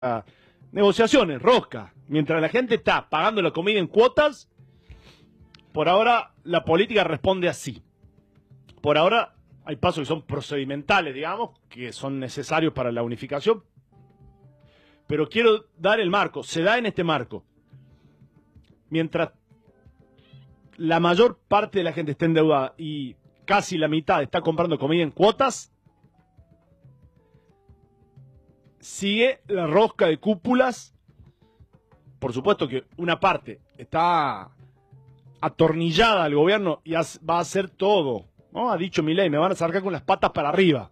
negociaciones, rosca. Mientras la gente está pagando la comida en cuotas, por ahora la política responde así. Por ahora hay pasos que son procedimentales, digamos, que son necesarios para la unificación. Pero quiero dar el marco, se da en este marco. Mientras la mayor parte de la gente está endeudada y casi la mitad está comprando comida en cuotas, sigue la rosca de cúpulas. Por supuesto que una parte está atornillada al gobierno y va a hacer todo, ¿no? Ha dicho Milei, me van a sacar con las patas para arriba.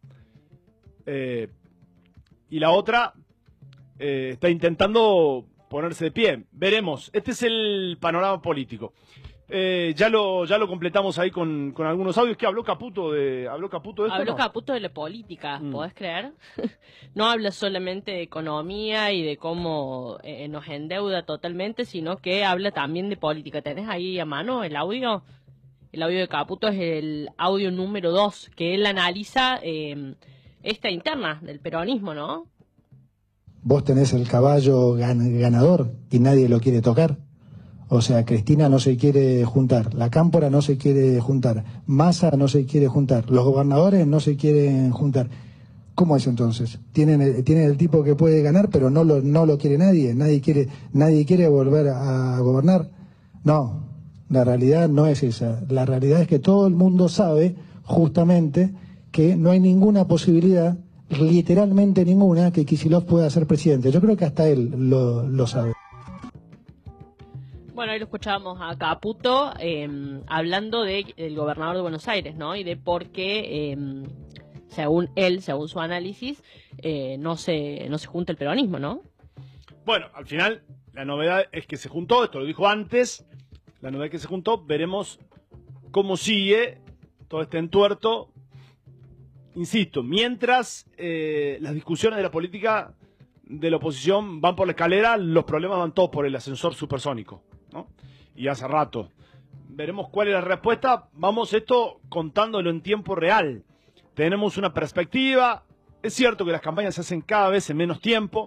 Y la otra está intentando ponerse de pie. Veremos. Este es el panorama político. Ya lo completamos ahí con algunos audios. ¿Qué habló Caputo de esto? Habló ¿no? Caputo de la política, ¿podés creer? No habla solamente de economía y de cómo nos endeuda totalmente, sino que habla también de política. ¿Tenés ahí a mano el audio? El audio de Caputo es el audio número 2, que él analiza esta interna del peronismo, ¿no? Vos tenés el caballo ganador y nadie lo quiere tocar. O sea, Cristina no se quiere juntar, la Cámpora no se quiere juntar, Massa no se quiere juntar, los gobernadores no se quieren juntar. ¿Cómo es entonces? Tienen el tipo que puede ganar, pero no lo quiere nadie. Nadie quiere volver a gobernar. No, la realidad no es esa. La realidad es que todo el mundo sabe, justamente, que no hay ninguna posibilidad, literalmente ninguna, que Kicillof pueda ser presidente. Yo creo que hasta él lo sabe. Bueno, ahí lo escuchábamos a Caputo hablando del gobernador de Buenos Aires, ¿no? Y de por qué, según él, según su análisis, no se junta el peronismo, ¿no? Bueno, al final, la novedad es que se juntó, esto lo dijo antes, la novedad es que se juntó, veremos cómo sigue todo este entuerto. Insisto, mientras las discusiones de la política de la oposición van por la escalera, los problemas van todos por el ascensor supersónico, ¿no? Y hace rato. Veremos cuál es la respuesta. Vamos esto contándolo en tiempo real. Tenemos una perspectiva. Es cierto que las campañas se hacen cada vez en menos tiempo.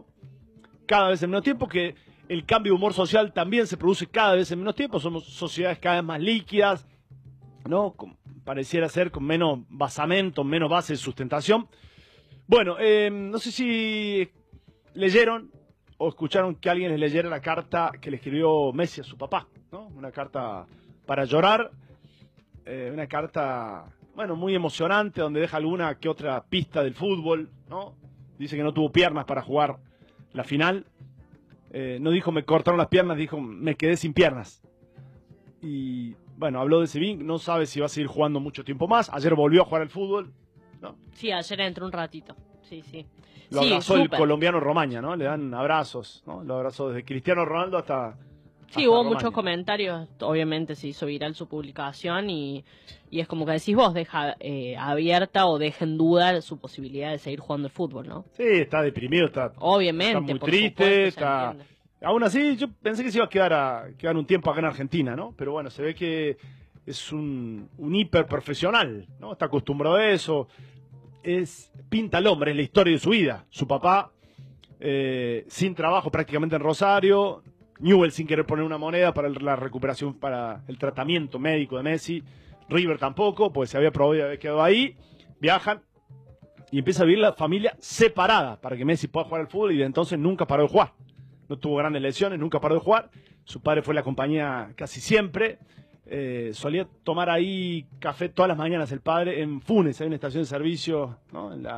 Que el cambio de humor social también se produce cada vez en menos tiempo. Somos sociedades cada vez más líquidas, ¿no? Pareciera ser con menos basamento, menos base de sustentación. Bueno, no sé si leyeron o escucharon que alguien les leyera la carta que le escribió Messi a su papá, ¿no? Una carta para llorar, una carta, bueno, muy emocionante, donde deja alguna que otra pista del fútbol, ¿no? Dice que no tuvo piernas para jugar la final. No dijo me cortaron las piernas, dijo me quedé sin piernas. Y bueno, habló de ese vínculo, no sabe si va a seguir jugando mucho tiempo más. Ayer volvió a jugar al fútbol, ¿no? Sí, ayer entró un ratito, sí. Lo abrazó el colombiano Romaña, ¿no? Le dan abrazos, ¿no? Lo abrazó desde Cristiano Ronaldo hasta... Sí, hubo muchos comentarios, obviamente se hizo viral su publicación y es como que decís vos, deja abierta o deja en duda su posibilidad de seguir jugando al fútbol, ¿no? Sí, está deprimido, obviamente, está muy triste, está... Aún así, yo pensé que se iba a quedar un tiempo acá en Argentina, ¿no? Pero bueno, se ve que es un hiper profesional, ¿no? Está acostumbrado a eso. Pinta al hombre, es la historia de su vida. Su papá, sin trabajo prácticamente en Rosario, Newell sin querer poner una moneda para la recuperación, para el tratamiento médico de Messi, River tampoco, pues se había probado y había quedado ahí, viajan y empieza a vivir la familia separada para que Messi pueda jugar al fútbol y de entonces nunca paró de jugar. No tuvo grandes lesiones, nunca paró de jugar. Su padre fue la compañía casi siempre. Solía tomar ahí café todas las mañanas el padre en Funes, hay una estación de servicio, ¿no? en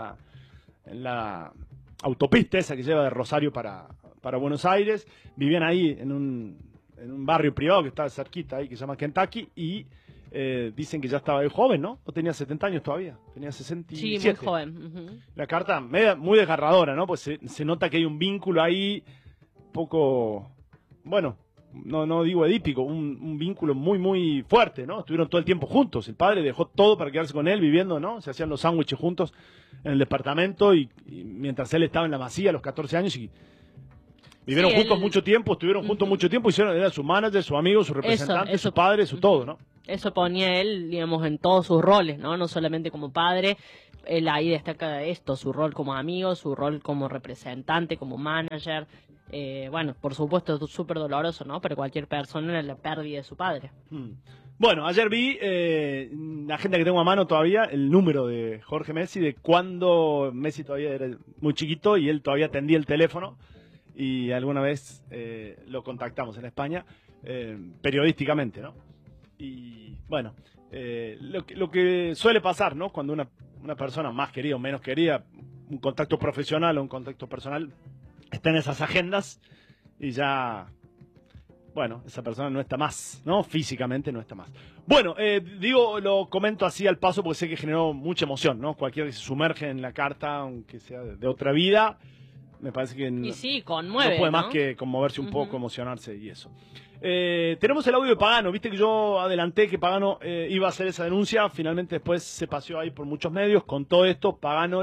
la autopista esa que lleva de Rosario para Buenos Aires. Vivían ahí en un barrio privado que está cerquita ahí, que se llama Kentucky, y dicen que ya estaba joven, ¿no? No tenía 70 años todavía, tenía 67. Sí, muy joven. La carta muy desgarradora, ¿no? Pues se nota que hay un vínculo ahí poco, bueno, no digo edípico, un vínculo muy fuerte, ¿no? Estuvieron todo el tiempo juntos. El padre dejó todo para quedarse con él viviendo, ¿no? Se hacían los sándwiches juntos en el departamento y mientras él estaba en la Masía a los 14 años y vivieron juntos mucho tiempo, estuvieron juntos mucho tiempo, era su manager, su amigo, su representante, su padre, su todo, ¿no? Eso ponía él, digamos, en todos sus roles, ¿no? No solamente como padre, él ahí destaca esto, su rol como amigo, su rol como representante, como manager. Bueno, por supuesto, es súper doloroso, ¿no? Para cualquier persona la pérdida de su padre. Bueno, ayer vi la agenda que tengo a mano todavía, el número de Jorge Messi, de cuando Messi todavía era muy chiquito y él todavía atendía el teléfono. Y alguna vez lo contactamos en España, periodísticamente, ¿no? Y bueno, lo que suele pasar, ¿no? Cuando una persona más querida o menos querida, un contacto profesional o un contacto personal, está en esas agendas y ya, bueno, esa persona no está más, ¿no? Físicamente no está más. Bueno, lo comento así al paso porque sé que generó mucha emoción, ¿no? Cualquiera que se sumerge en la carta, aunque sea de otra vida, me parece que y sí, conmueve, no puede más ¿no? que conmoverse un poco, emocionarse y eso. Tenemos el audio de Pagano, viste que yo adelanté que Pagano iba a hacer esa denuncia, finalmente después se paseó ahí por muchos medios, con todo esto Pagano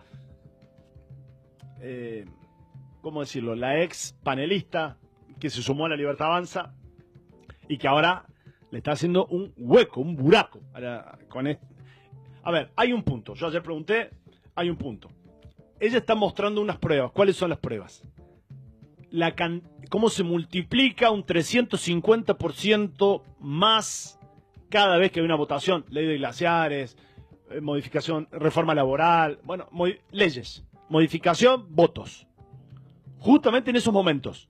¿cómo decirlo? La ex panelista que se sumó a la Libertad Avanza y que ahora le está haciendo un hueco, un buraco con esto. A ver, hay un punto, yo ayer pregunté, hay un punto. Ella está mostrando unas pruebas. ¿Cuáles son las pruebas? Cómo se multiplica un 350% más cada vez que hay una votación. Ley de glaciares, modificación, reforma laboral, bueno, leyes, modificación, votos. Justamente en esos momentos.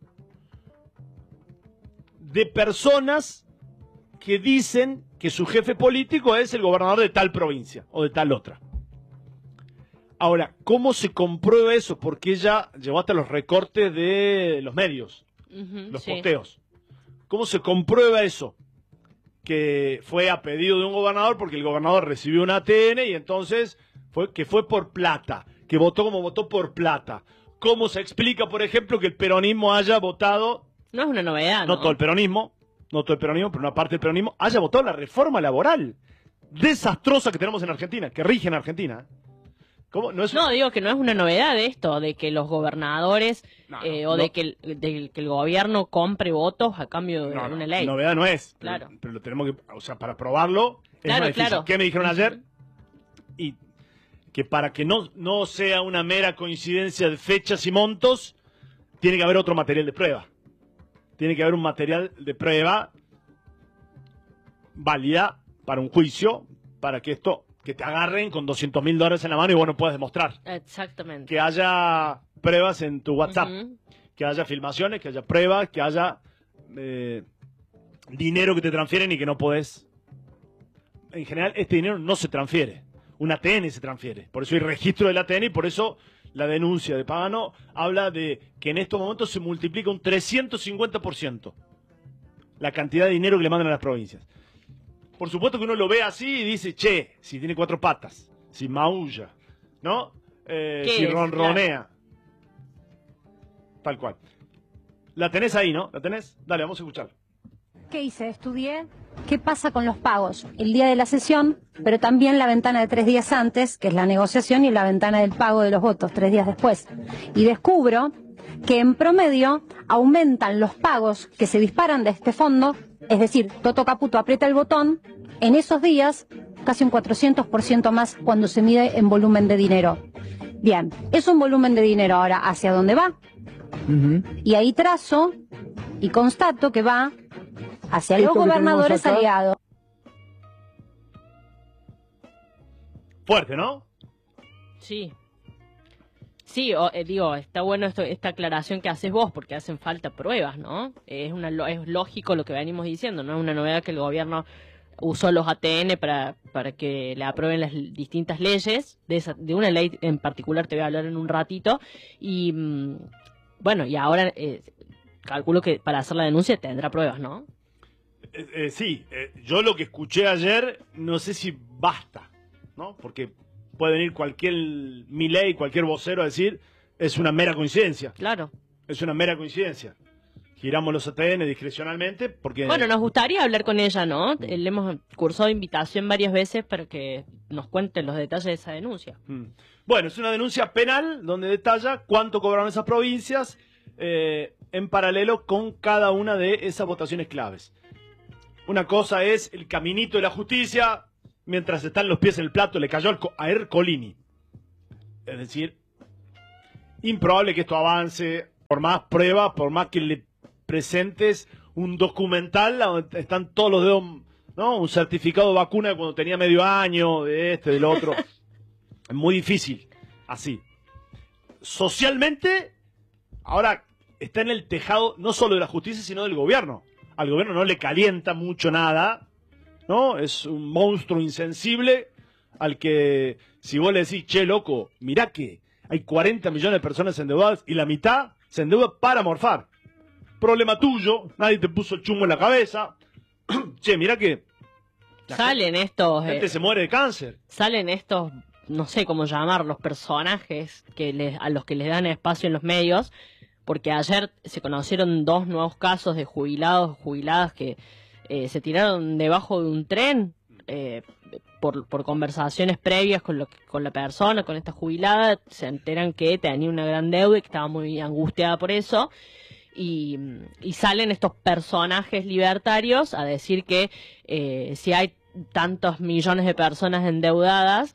De personas que dicen que su jefe político es el gobernador de tal provincia o de tal otra. Ahora, ¿cómo se comprueba eso? Porque ella llevó hasta los recortes de los medios, los posteos. ¿Cómo se comprueba eso? Que fue a pedido de un gobernador porque el gobernador recibió un ATN y entonces fue por plata, que votó como votó por plata. ¿Cómo se explica, por ejemplo, que el peronismo haya votado? No es una novedad, ¿no? No todo el peronismo, pero una parte del peronismo haya votado la reforma laboral desastrosa que tenemos en Argentina, que rige en Argentina. ¿Cómo? No, digo que no es una novedad de esto, de que los gobernadores de que el gobierno compre votos a cambio de una ley. Novedad no es, claro. Pero lo tenemos que, o sea, para probarlo es más difícil. Claro. ¿Qué me dijeron ayer? Y que para que no sea una mera coincidencia de fechas y montos, tiene que haber otro material de prueba. Tiene que haber un material de prueba válida para un juicio, para que te agarren con $200.000 en la mano y vos no puedas demostrar. Exactamente. Que haya pruebas en tu WhatsApp, que haya filmaciones, que haya pruebas, que haya dinero que te transfieren y que no podés. En general, este dinero no se transfiere. Un ATN se transfiere. Por eso hay registro del ATN y por eso la denuncia de Pagano habla de que en estos momentos se multiplica un 350% la cantidad de dinero que le mandan a las provincias. Por supuesto que uno lo ve así y dice, che, si tiene 4 patas, si maulla, ¿no? Si ronronea. Claro. Tal cual. La tenés ahí, ¿no? ¿La tenés? Dale, vamos a escuchar. ¿Qué hice? Estudié qué pasa con los pagos el día de la sesión, pero también la ventana de 3 días antes, que es la negociación, y la ventana del pago de los votos 3 días después. Y descubro que en promedio aumentan los pagos que se disparan de este fondo, es decir, Toto Caputo aprieta el botón, en esos días casi un 400% más cuando se mide en volumen de dinero. Bien, es un volumen de dinero ahora, ¿hacia dónde va? Y ahí trazo y constato que va hacia los gobernadores aliados. Fuerte, ¿no? Sí. Sí, digo, está bueno esta aclaración que haces vos, porque hacen falta pruebas, ¿no? Es lógico lo que venimos diciendo, no es una novedad que el gobierno usó los ATN para que le aprueben las distintas leyes, de una ley en particular te voy a hablar en un ratito, y bueno, y ahora calculo que para hacer la denuncia tendrá pruebas, ¿no? Sí, yo lo que escuché ayer, no sé si basta, ¿no? Porque puede venir cualquier Milei, cualquier vocero a decir, es una mera coincidencia. Claro. Es una mera coincidencia. Giramos los ATN discrecionalmente porque... Bueno, nos gustaría hablar con ella, ¿no? Le hemos cursado invitación varias veces para que nos cuente los detalles de esa denuncia. Bueno, es una denuncia penal donde detalla cuánto cobraron esas provincias en paralelo con cada una de esas votaciones claves. Una cosa es el caminito de la justicia, mientras están los pies en el plato, le cayó a Ercolini. Es decir, improbable que esto avance, por más pruebas, por más que le presentes un documental donde están todos los dedos, ¿no? Un certificado de vacuna de cuando tenía medio año, de este, del otro. Es muy difícil, así. Socialmente, ahora está en el tejado no solo de la justicia, sino del gobierno. Al gobierno no le calienta mucho nada, ¿no? Es un monstruo insensible al que, si vos le decís, che, loco, mirá que hay 40 millones de personas endeudadas y la mitad se endeuda para morfar. Problema tuyo, nadie te puso el chumbo en la cabeza. Che, mirá que salen estos... la gente se muere de cáncer. Salen estos, no sé cómo llamarlos, personajes a los que les dan espacio en los medios, porque ayer se conocieron 2 nuevos casos de jubiladas que se tiraron debajo de un tren por conversaciones previas con la persona, con esta jubilada. Se enteran que tenía una gran deuda y que estaba muy angustiada por eso. Y salen estos personajes libertarios a decir que si hay tantos millones de personas endeudadas,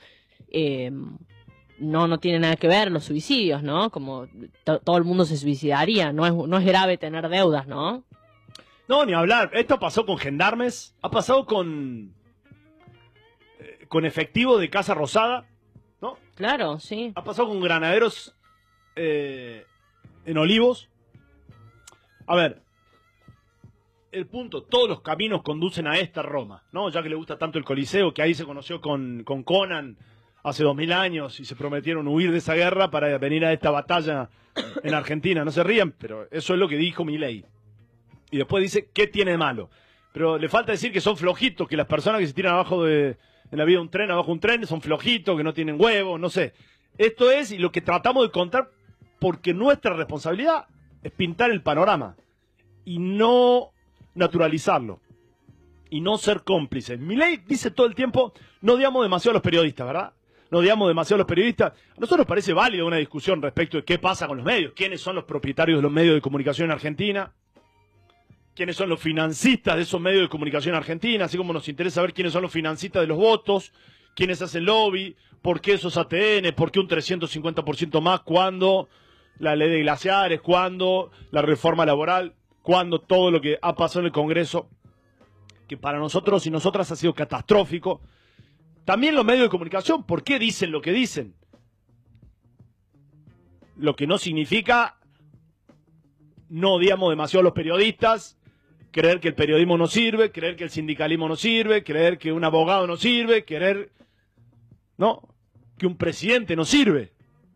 no tiene nada que ver los suicidios, ¿no? Como todo el mundo se suicidaría, no es grave tener deudas, ¿no? No, ni hablar. Esto pasó con gendarmes, ha pasado con efectivo de Casa Rosada, ¿no? Claro, sí. Ha pasado con granaderos en Olivos. A ver, el punto, todos los caminos conducen a esta Roma, ¿no? Ya que le gusta tanto el Coliseo, que ahí se conoció con Conan hace 2000 años y se prometieron huir de esa guerra para venir a esta batalla en Argentina. No se rían, pero eso es lo que dijo Milei. Y después dice, ¿qué tiene de malo? Pero le falta decir que son flojitos, que las personas que se tiran en la vida de un tren, abajo de un tren, son flojitos, que no tienen huevos, no sé. Esto es y lo que tratamos de contar, porque nuestra responsabilidad es pintar el panorama y no naturalizarlo y no ser cómplices. Milei dice todo el tiempo, no odiamos demasiado a los periodistas, ¿verdad? No odiamos demasiado a los periodistas. A nosotros nos parece válida una discusión respecto de qué pasa con los medios, quiénes son los propietarios de los medios de comunicación en Argentina, quiénes son los financistas de esos medios de comunicación en Argentina, así como nos interesa ver quiénes son los financistas de los votos, quiénes hacen lobby, por qué esos ATN, por qué un 350% más cuando la ley de glaciares, cuando la reforma laboral, cuando todo lo que ha pasado en el Congreso, que para nosotros y nosotras ha sido catastrófico. También los medios de comunicación, ¿por qué dicen lo que dicen? Lo que no significa no odiamos demasiado a los periodistas, creer que el periodismo no sirve, creer que el sindicalismo no sirve, creer que un abogado no sirve, creer, ¿no?, que un presidente no sirve.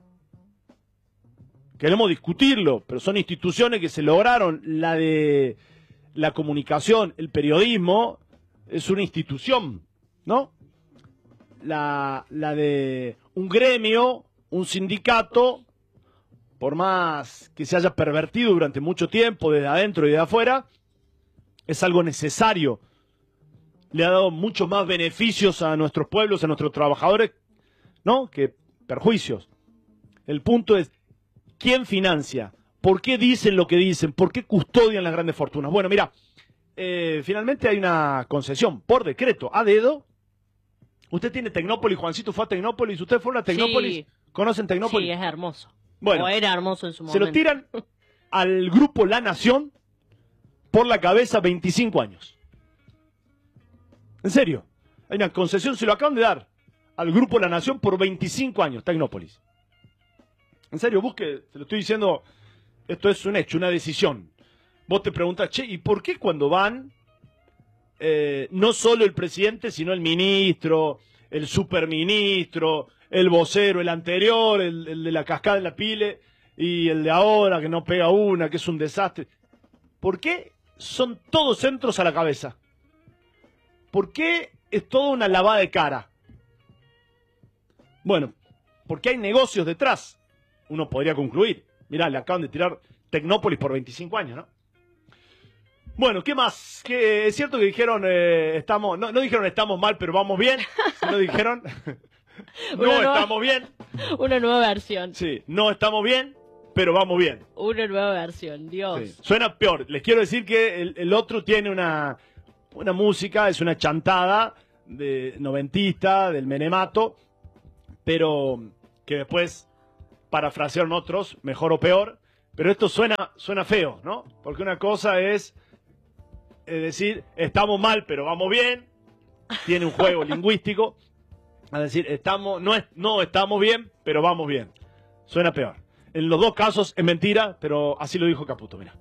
Queremos discutirlo, pero son instituciones que se lograron. La de la comunicación, el periodismo, es una institución, ¿no? La de un gremio, un sindicato, por más que se haya pervertido durante mucho tiempo, desde adentro y de afuera, es algo necesario. Le ha dado muchos más beneficios a nuestros pueblos, a nuestros trabajadores, ¿no?, que perjuicios. El punto es, ¿quién financia? ¿Por qué dicen lo que dicen? ¿Por qué custodian las grandes fortunas? Bueno, mira, finalmente hay una concesión por decreto, a dedo. Usted tiene Tecnópolis, Juancito fue a Tecnópolis, ¿ustedes fueron a Tecnópolis? Sí. ¿Conocen Tecnópolis? Sí, es hermoso. Bueno, o era hermoso en su se momento. lo tiran al grupo La Nación por la cabeza 25 años. En serio, hay una concesión, se lo acaban de dar al grupo La Nación por 25 años, Tecnópolis. En serio, busque, te lo estoy diciendo, esto es un hecho, una decisión. Vos te preguntas, che, ¿y por qué cuando van, no solo el presidente, sino el ministro, el superministro, el vocero, el anterior, el de la cascada en la Pile, y el de ahora, que no pega una, que es un desastre? ¿Por qué son todos centros a la cabeza? ¿Por qué es toda una lavada de cara? Bueno, porque hay negocios detrás. Uno podría concluir. Mirá, le acaban de tirar Tecnópolis por 25 años, ¿no? Bueno, ¿qué más? Que es cierto que dijeron, no dijeron estamos mal, pero vamos bien. Sino dijeron, estamos bien. Una nueva versión. Sí, no estamos bien, pero vamos bien. Una nueva versión, Dios. Sí. Suena peor. Les quiero decir que el otro tiene una música, es una chantada de noventista, del menemato, pero que después parafrasearon otros, mejor o peor, pero esto suena feo, ¿no? Porque una cosa es decir, estamos mal, pero vamos bien, tiene un juego lingüístico, es decir, no estamos bien, pero vamos bien, suena peor. En los dos casos es mentira, pero así lo dijo Caputo, mira.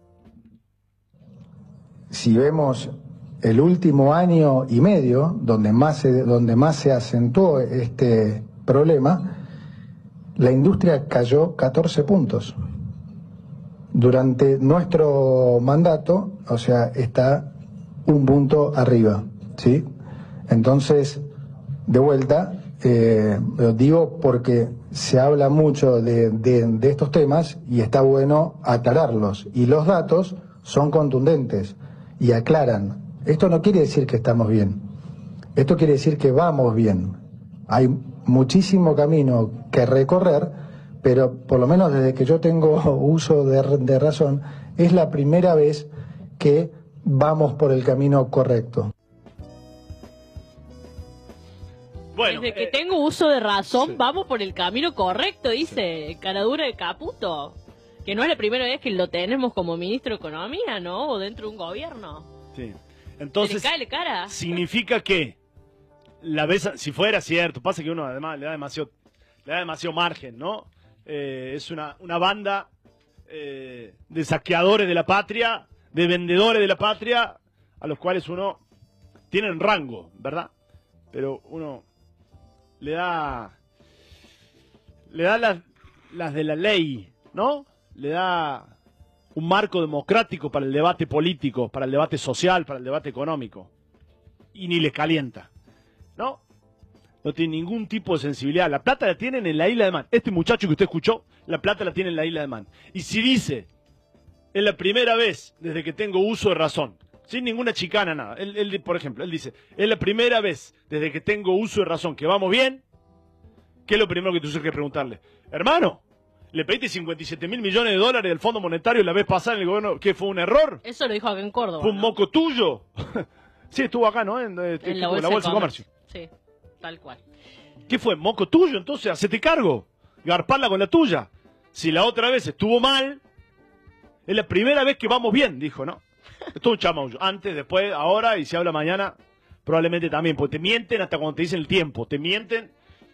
Si vemos el último año y medio, donde más se acentuó este problema, la industria cayó 14 puntos. Durante nuestro mandato, o sea, está un punto arriba, ¿sí? Entonces, de vuelta, lo digo porque se habla mucho de estos temas y está bueno aclararlos. Y los datos son contundentes y aclaran. Esto no quiere decir que estamos bien. Esto quiere decir que vamos bien. Hay muchísimo camino que recorrer, pero por lo menos desde que yo tengo uso de razón, es la primera vez que vamos por el camino correcto. Bueno, desde que tengo uso de razón, vamos por el camino correcto, dice Caradura de Caputo. Que no es la primera vez que lo tenemos como ministro de Economía, ¿no? O dentro de un gobierno. Sí. Entonces, ¿se le cae la cara? Significa que la vez, si fuera cierto, pasa que uno además le da demasiado margen, ¿no? Es una banda de saqueadores de la patria, de vendedores de la patria, a los cuales uno tienen rango, ¿verdad? Pero uno le da las de la ley, ¿no? Le da un marco democrático para el debate político, para el debate social, para el debate económico. Y ni les calienta, ¿no? No tiene ningún tipo de sensibilidad. La plata la tienen en la Isla de Man. Este muchacho que usted escuchó, la plata la tiene en la Isla de Man. Y si dice, es la primera vez desde que tengo uso de razón, sin ninguna chicana, nada. Él, por ejemplo, él dice, es la primera vez desde que tengo uso de razón que vamos bien, ¿qué es lo primero que tú tienes que preguntarle? Hermano, ¿le pediste 57.000 millones de dólares del Fondo Monetario la vez pasada en el gobierno? ¿Qué fue un error? Eso lo dijo acá en Córdoba. ¿Fue un moco tuyo? Sí, estuvo acá, ¿no? En la Bolsa de Comercio. Sí, tal cual. ¿Qué fue? ¿Moco tuyo? Entonces, hacete cargo. Garparla con la tuya. Si la otra vez estuvo mal, es la primera vez que vamos bien, dijo, ¿no? Es todo un chamaullo. Antes, después, ahora, y si habla mañana, probablemente también. Porque te mienten hasta cuando te dicen el tiempo. Te mienten.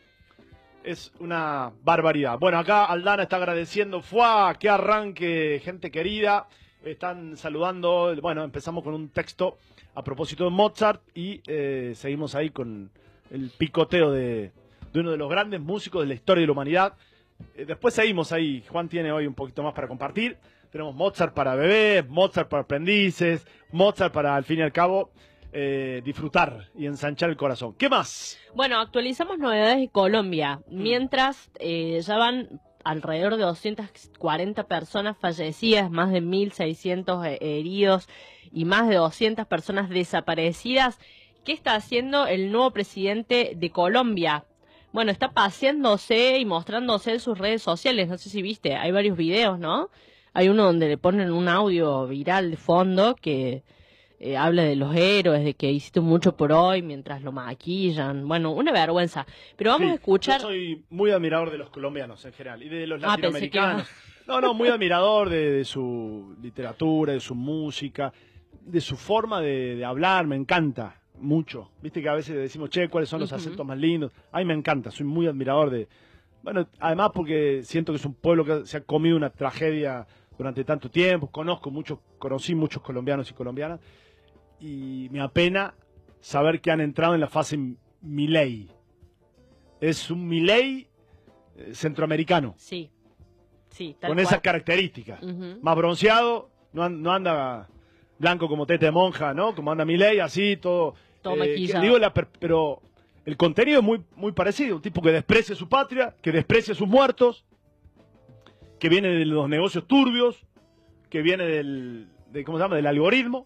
Es una barbaridad. Bueno, acá Aldana está agradeciendo. ¡Fua! ¡Qué arranque, gente querida! Están saludando. Bueno, empezamos con un texto a propósito de Mozart y seguimos ahí con el picoteo de uno de los grandes músicos de la historia de la humanidad. Después seguimos ahí. Juan tiene hoy un poquito más para compartir. Tenemos Mozart para bebés, Mozart para aprendices, Mozart para, al fin y al cabo, disfrutar y ensanchar el corazón. ¿Qué más? Bueno, actualizamos novedades de Colombia. Mientras ya van alrededor de 240 personas fallecidas, más de 1.600 heridos y más de 200 personas desaparecidas. ¿Qué está haciendo el nuevo presidente de Colombia? Bueno, está paseándose y mostrándose en sus redes sociales. No sé si viste, hay varios videos, ¿no? Hay uno donde le ponen un audio viral de fondo que habla de los héroes, de que hiciste mucho por hoy mientras lo maquillan. Bueno, una vergüenza. Pero vamos a escuchar... Yo soy muy admirador de los colombianos en general y de los latinoamericanos. No, muy admirador de su literatura, de su música, de su forma de hablar. Me encanta mucho. Viste que a veces decimos, che, ¿cuáles son los acentos más lindos? A mí me encanta, soy muy admirador de... Bueno, además porque siento que es un pueblo que se ha comido una tragedia durante tanto tiempo. Conocí muchos colombianos y colombianas. Y me apena saber que han entrado en la fase Milei. Es un Milei centroamericano. Sí, tal con cual. esas características. Más bronceado, no anda blanco como tete de monja, ¿no? Como anda Milei, así, todo maquillado. Pero el contenido es muy parecido. Un tipo que desprecia su patria, que desprecia a sus muertos, que viene de los negocios turbios, que viene del algoritmo,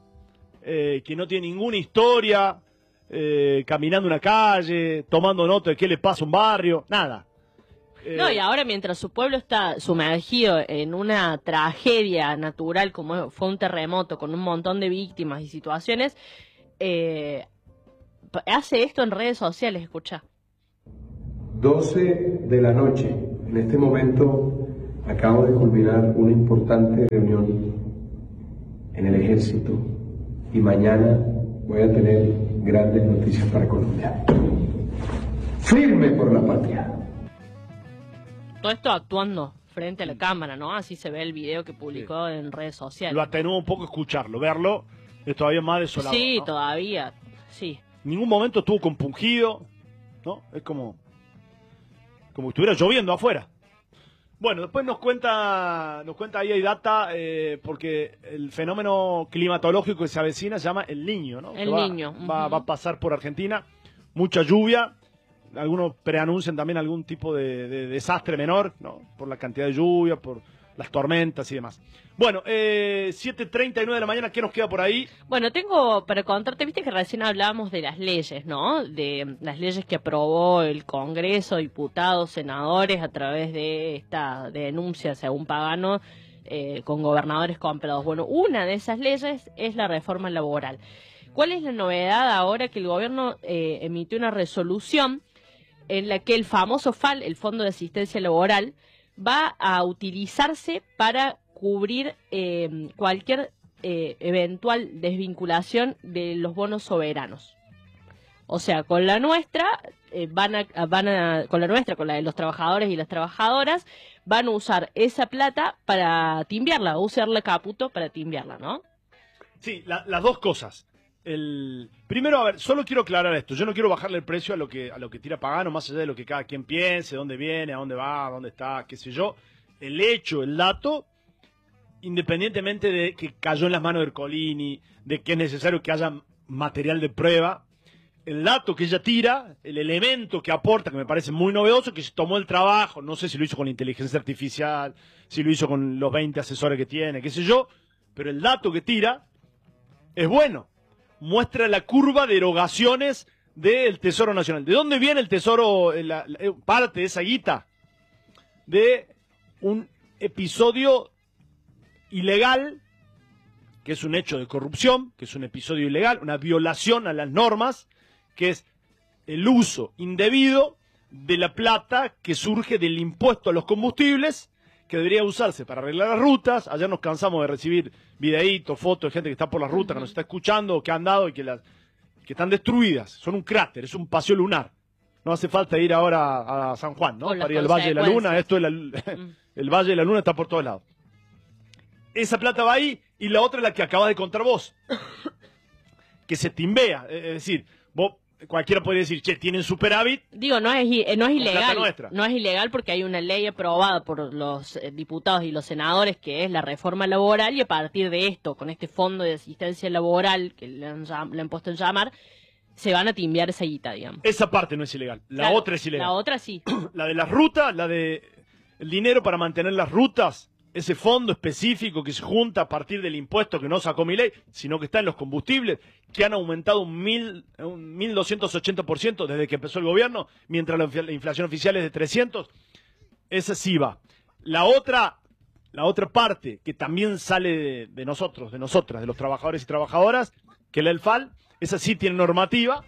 que no tiene ninguna historia, caminando una calle, tomando nota de qué le pasa a un barrio, nada. No, y ahora mientras su pueblo está sumergido en una tragedia natural como fue un terremoto con un montón de víctimas y situaciones, hace esto en redes sociales, escucha. 12 de la noche. En este momento acabo de culminar una importante reunión en el ejército y mañana voy a tener grandes noticias para Colombia. Firme por la patria. Todo esto actuando frente a la cámara, ¿no? Así se ve el video que publicó en redes sociales. Lo atenúa un poco escucharlo, verlo es todavía más desolador. Sí, ¿no? todavía, sí. En ningún momento estuvo compungido, ¿no? Es como que estuviera lloviendo afuera. Bueno, después nos cuenta ahí hay data, porque el fenómeno climatológico que se avecina se llama El Niño, ¿no? El Niño. Va a pasar por Argentina, mucha lluvia, algunos preanuncian también algún tipo de desastre menor, ¿no? Por la cantidad de lluvia, por las tormentas y demás. Bueno, 7:39 de la mañana, ¿qué nos queda por ahí? Bueno, tengo para contarte, viste que recién hablábamos de las leyes, ¿no? De las leyes que aprobó el Congreso, diputados, senadores, a través de esta denuncia según Pagano, con gobernadores comprados. Bueno, una de esas leyes es la reforma laboral. ¿Cuál es la novedad ahora? Que el gobierno emitió una resolución en la que el famoso FAL, el Fondo de Asistencia Laboral, va a utilizarse para cubrir cualquier eventual desvinculación de los bonos soberanos. O sea, con la nuestra, con la de los trabajadores y las trabajadoras, van a usar esa plata para timbiarla, usarla Caputo para timbiarla, ¿no? Sí, las dos cosas. Primero, a ver, solo quiero aclarar esto. Yo no quiero bajarle el precio a lo que tira Pagano, más allá de lo que cada quien piense, dónde viene, a dónde va, a dónde está, qué sé yo. El hecho, el dato, independientemente de que cayó en las manos de Ercolini, de que es necesario que haya material de prueba, el dato que ella tira, el elemento que aporta, que me parece muy novedoso, que se tomó el trabajo, no sé si lo hizo con la inteligencia artificial, si lo hizo con los 20 asesores que tiene, qué sé yo, pero el dato que tira es bueno. Muestra la curva de erogaciones del Tesoro Nacional. ¿De dónde viene el Tesoro, parte de esa guita? De un episodio ilegal, que es un hecho de corrupción, que es un episodio ilegal, una violación a las normas, que es el uso indebido de la plata que surge del impuesto a los combustibles, que debería usarse para arreglar las rutas. Ayer nos cansamos de recibir videitos, fotos de gente que está por las rutas, que nos está escuchando, que han dado y que están destruidas. Son un cráter, es un paseo lunar. No hace falta ir ahora a San Juan, ¿no? Para ir al Valle de la Luna. Esto es el Valle de la Luna está por todos lados. Esa plata va ahí, y la otra es la que acabas de contar vos, que se timbea. Es decir, vos, cualquiera podría decir, che, tienen superávit. Digo, no es ilegal. No es ilegal porque hay una ley aprobada por los diputados y los senadores que es la reforma laboral, y a partir de esto, con este fondo de asistencia laboral que le han puesto en llamar, se van a timbiar esa guita, digamos. Esa parte no es ilegal. La otra es ilegal. La otra sí. La de las rutas, la de el dinero para mantener las rutas, ese fondo específico que se junta a partir del impuesto que no sacó Milei, sino que está en los combustibles, que han aumentado un 1.280% desde que empezó el gobierno, mientras la inflación oficial es de 300%, esa sí va. La otra parte, que también sale de nosotros, de nosotras, de los trabajadores y trabajadoras, que la del FAL, esa sí tiene normativa,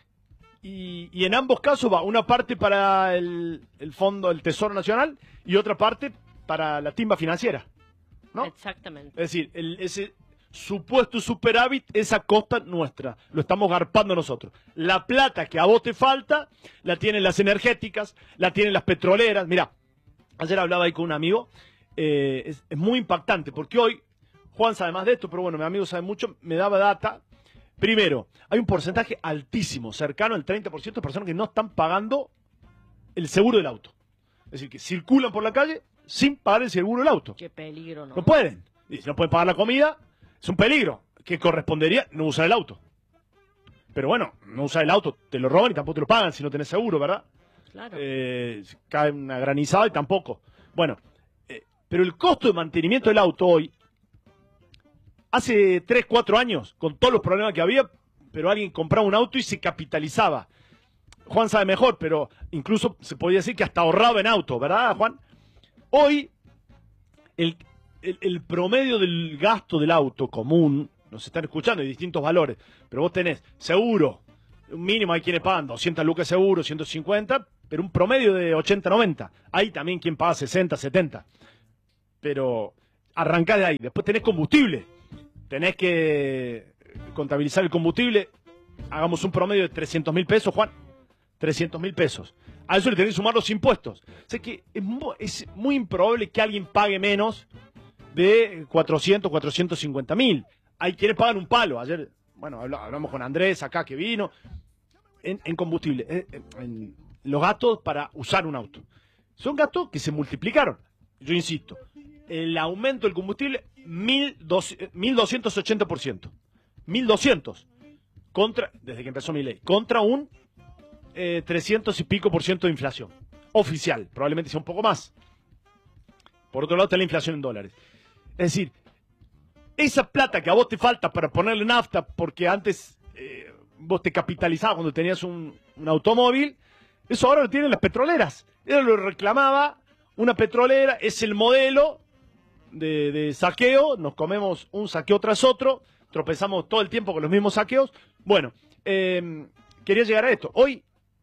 y en ambos casos va una parte para el fondo, el Tesoro Nacional, y otra parte para la timba financiera, ¿no? Exactamente. Es decir, ese supuesto superávit es a costa nuestra, lo estamos garpando nosotros. La plata que a vos te falta, la tienen las energéticas, la tienen las petroleras. Mirá, ayer hablaba ahí con un amigo, es muy impactante, porque hoy, Juan sabe más de esto, pero bueno, mi amigo sabe mucho, me daba data. Primero, hay un porcentaje altísimo, cercano al 30% de personas que no están pagando el seguro del auto. Es decir, que circulan por la calle sin pagar el seguro del auto. Qué peligro, ¿no? No pueden. Y si no pueden pagar la comida, es un peligro. Que correspondería no usar el auto. Pero bueno, no usar el auto, te lo roban y tampoco te lo pagan si no tenés seguro, ¿verdad? Claro. Cae una granizada y tampoco. Bueno, pero el costo de mantenimiento del auto hoy, hace 3, 4 años, con todos los problemas que había, pero alguien compraba un auto y se capitalizaba. Juan sabe mejor, pero incluso se podía decir que hasta ahorraba en auto, ¿verdad, Juan? Hoy, el promedio del gasto del auto común, nos están escuchando, hay distintos valores, pero vos tenés seguro, un mínimo hay quienes pagan 200 lucas seguro, 150, pero un promedio de 80, 90. Hay también quien paga 60, 70. Pero arrancá de ahí. Después tenés combustible. Tenés que contabilizar el combustible. Hagamos un promedio de 300.000 pesos, Juan. 300.000 pesos. A eso le tenés que sumar los impuestos. O sea que es muy improbable que alguien pague menos de 400, 450.000. Hay quienes pagan un palo. Ayer, bueno, hablamos con Andrés acá que vino. En combustible. En los gastos para usar un auto. Son gastos que se multiplicaron. Yo insisto. El aumento del combustible, 1.280%. 1.200%. Desde que empezó mi ley. Contra un 300 y pico % de inflación. Oficial. Probablemente sea un poco más. Por otro lado está la inflación en dólares. Es decir, esa plata que a vos te falta para ponerle nafta, porque antes vos te capitalizabas cuando tenías un automóvil, eso ahora lo tienen las petroleras. Eso lo reclamaba una petrolera, es el modelo de saqueo, nos comemos un saqueo tras otro, tropezamos todo el tiempo con los mismos saqueos. Bueno, quería llegar a esto. Hoy,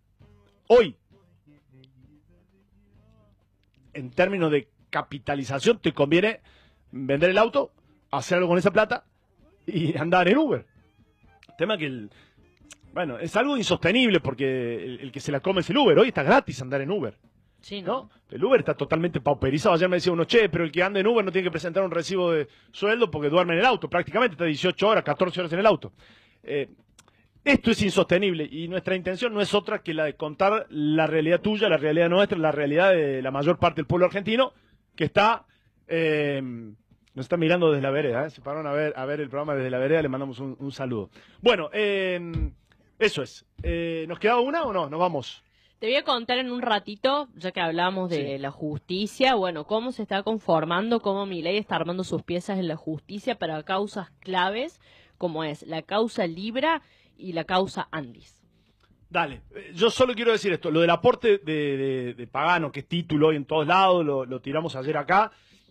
en términos de capitalización, te conviene vender el auto, hacer algo con esa plata y andar en Uber. El tema que bueno, es algo insostenible porque el que se la come es el Uber. Hoy está gratis andar en Uber. Sí, ¿no? El Uber está totalmente pauperizado. Ayer me decía uno, che, pero el que anda en Uber no tiene que presentar un recibo de sueldo porque duerme en el auto. Prácticamente está 18 horas, 14 horas en el auto. Esto es insostenible y nuestra intención no es otra que la de contar la realidad tuya, la realidad nuestra, la realidad de la mayor parte del pueblo argentino que está... nos está mirando desde la vereda, se pararon a ver el programa desde la vereda, le mandamos un saludo. Bueno, eso es. ¿Nos queda una o no? Nos vamos. Te voy a contar en un ratito, ya que hablamos de la justicia, bueno, cómo se está conformando, cómo Milei está armando sus piezas en la justicia para causas claves, como es la causa Libra y la causa Andis. Dale, yo solo quiero decir esto, lo del aporte de Pagano, que es título hoy en todos lados, lo tiramos ayer acá,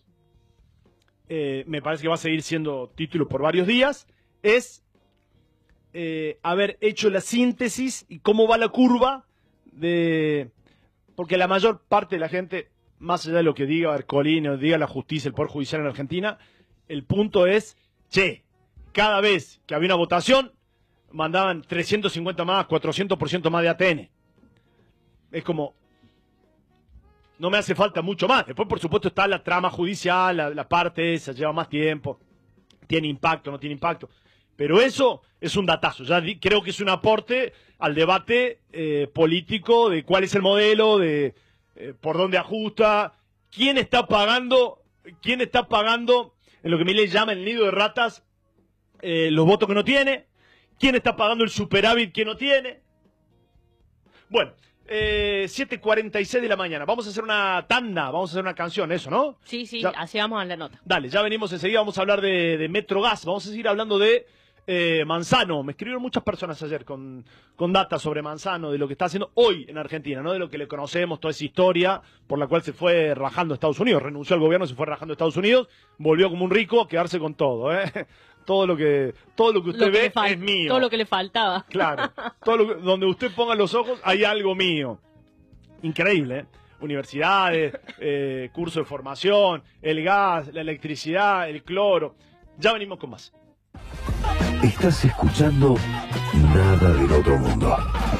me parece que va a seguir siendo título por varios días, es haber hecho la síntesis y cómo va la curva porque la mayor parte de la gente, más allá de lo que diga Ercolini o diga la justicia, el Poder Judicial en Argentina, el punto es, cada vez que había una votación, mandaban 350 más, 400% más de ATN. Es como, no me hace falta mucho más. Después, por supuesto, está la trama judicial, la parte esa, lleva más tiempo, tiene impacto, no tiene impacto. Pero eso es un datazo. Creo que es un aporte al debate político de cuál es el modelo, de por dónde ajusta, quién está pagando en lo que Milei llama el nido de ratas, los votos que no tiene, quién está pagando el superávit que no tiene. Bueno, 7:46 de la mañana. Vamos a hacer una tanda, vamos a hacer una canción, eso, ¿no? Sí, así vamos a la nota. Dale, ya venimos enseguida, vamos a hablar de Metrogas, vamos a seguir hablando de Manzano. Me escribieron muchas personas ayer con data sobre Manzano, de lo que está haciendo hoy en Argentina, ¿no? De lo que le conocemos, toda esa historia por la cual se fue rajando a Estados Unidos, renunció al gobierno, se fue rajando a Estados Unidos, volvió como un rico a quedarse con todo, Todo lo que usted ve es mío. Todo lo que le faltaba. Claro, donde usted ponga los ojos hay algo mío. Increíble, ¿eh? Universidades, curso de formación, el gas, la electricidad, el cloro. Ya venimos con más. Estás escuchando Nada del Otro Mundo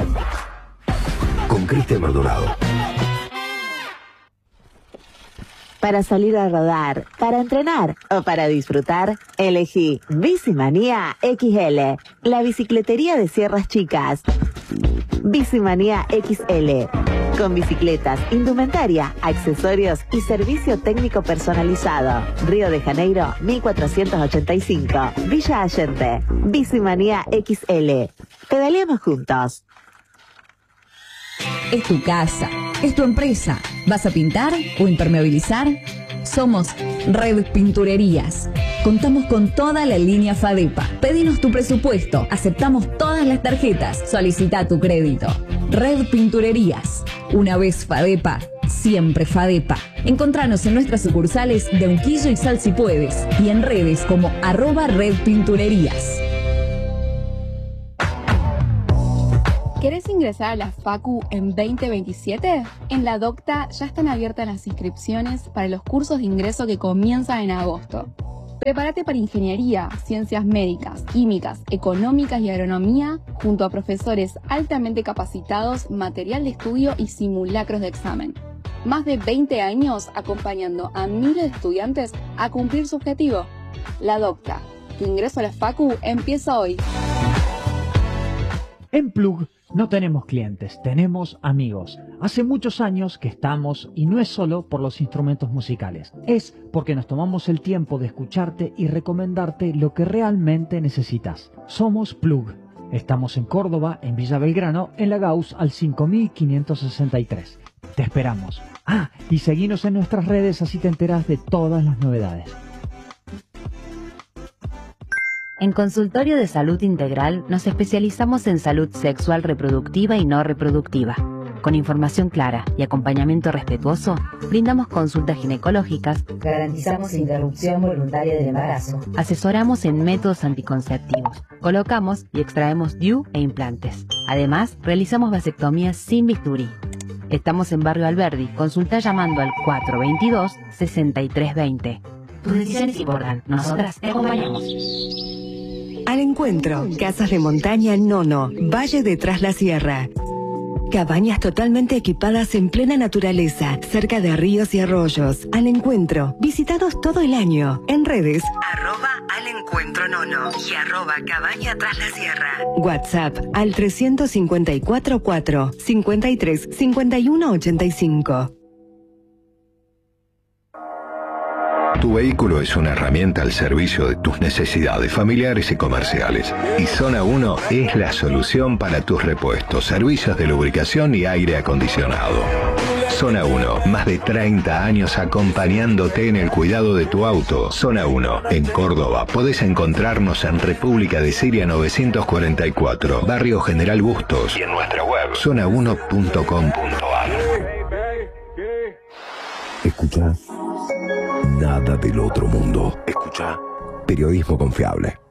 con Cristian Maldonado. Para salir a rodar, para entrenar o para disfrutar, elegí Bicimanía XL, la bicicletería de Sierras Chicas. Bicimanía XL, con bicicletas, indumentaria, accesorios y servicio técnico personalizado. Río de Janeiro, 1485, Villa Allende. Bicimanía XL. Pedaleamos juntos. Es tu casa, es tu empresa. ¿Vas a pintar o impermeabilizar? Somos Red Pinturerías. Contamos con toda la línea FADEPA. Pedinos tu presupuesto. Aceptamos todas las tarjetas. Solicita tu crédito. Red Pinturerías. Una vez FADEPA, siempre Fadepa. Encontranos en nuestras sucursales de Unquillo y Sal si puedes, y en redes como @redpinturerías. ¿Querés ingresar a la Facu en 2027? En la Docta ya están abiertas las inscripciones para los cursos de ingreso que comienzan en agosto. Prepárate para ingeniería, ciencias médicas, químicas, económicas y agronomía, junto a profesores altamente capacitados, material de estudio y simulacros de examen. Más de 20 años acompañando a miles de estudiantes a cumplir su objetivo. La Docta, tu ingreso a la Facu empieza hoy. En Plug no tenemos clientes, tenemos amigos. Hace muchos años que estamos, y no es solo por los instrumentos musicales, es porque nos tomamos el tiempo de escucharte y recomendarte lo que realmente necesitas. Somos Plug. Estamos en Córdoba, en Villa Belgrano, en la Gauss al 5563. Te esperamos. Y seguinos en nuestras redes, así te enterás de todas las novedades. En Consultorio de Salud Integral nos especializamos en salud sexual reproductiva y no reproductiva. Con información clara y acompañamiento respetuoso, brindamos consultas ginecológicas, garantizamos interrupción voluntaria del embarazo, asesoramos en métodos anticonceptivos, colocamos y extraemos DIU e implantes. Además, realizamos vasectomías sin bisturí. Estamos en Barrio Alberdi. Consulta llamando al 422-6320. Tus decisiones importan. Nosotras te acompañamos. Al Encuentro, Casas de Montaña Nono, Valle de Tras la Sierra. Cabañas totalmente equipadas en plena naturaleza, cerca de ríos y arroyos. Al Encuentro, visitados todo el año. En redes, @alencuentronono y @cabaña Tras la Sierra. WhatsApp al 354 4 53 51 85. Tu vehículo es una herramienta al servicio de tus necesidades familiares y comerciales. Y Zona 1 es la solución para tus repuestos, servicios de lubricación y aire acondicionado. Zona 1, más de 30 años acompañándote en el cuidado de tu auto. Zona 1, en Córdoba. Podés encontrarnos en República de Siria 944, Barrio General Bustos, y en nuestra web zona1.com.ar. Escucha Nada del Otro Mundo. Escucha periodismo confiable.